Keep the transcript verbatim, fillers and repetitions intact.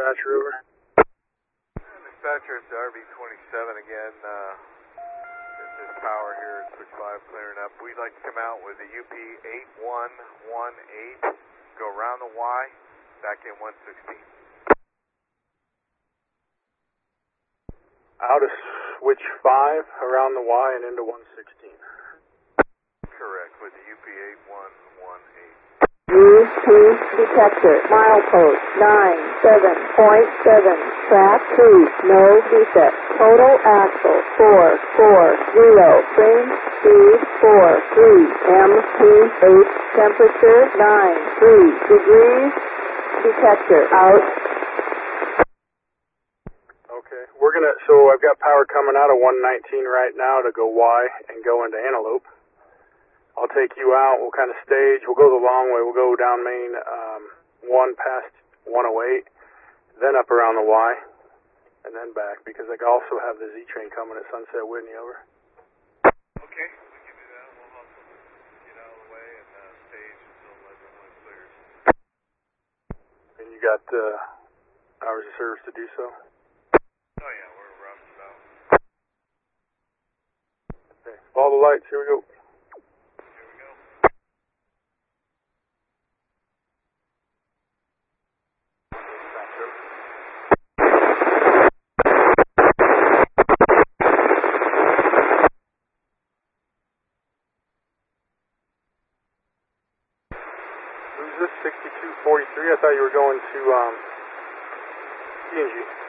dispatcher, over. Dispatcher, it's R V twenty-seven again. Uh, this is power here at switch five clearing up. We'd like to come out with a U P eight one one eight, go around the Y, back in one sixteen. Out of switch five, around the Y, and into one sixteen. Correct, with the U P eight one one eight. U P detector, milepost nine seven point seven, track two, no defect, total axle four four zero, range speed four three, M P eight, temperature nine three degrees, detector out. Okay, we're gonna, so I've got power coming out of one nineteen right now to go Y and go into Antelope. I'll take you out, we'll kind of stage, we'll go the long way, we'll go down main um, one past one oh eight, then up around the Y, and then back, because I also have the Z train coming at Sunset Whitney, over. Okay, we can do that, we'll help get out of the way and uh, stage until everyone clears. And you got uh, hours of service to do so? Oh yeah, we're rough about. Okay, follow the lights, here we go. Who's this, sixty-two forty-three? I thought you were going to um, P and G.